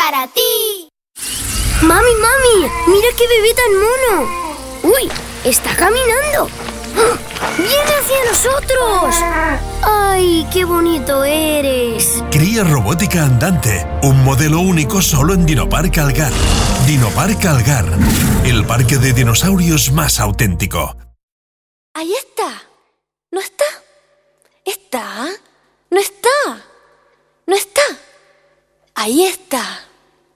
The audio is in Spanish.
para ti. ¡Mami, mami! ¡Mira qué bebé tan mono! ¡Uy! ¡Está caminando! ¡Ah! ¡Viene hacia nosotros! ¡Ay, qué bonito eres! Cría robótica andante, un modelo único solo en Dinopark Algar. Dinopark Algar, el parque de dinosaurios más auténtico. Ahí está. ¿No está? ¿Está? ¿No está? ¿No está? Ahí está.